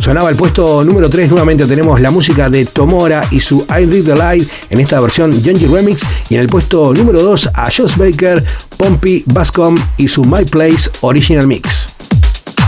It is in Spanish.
Sonaba el puesto número 3, nuevamente tenemos la música de Tomora y su I Read the Light en esta versión Genji Remix, y en el puesto número 2 a Josh Baker, Pompey, Bascom y su My Place Original Mix.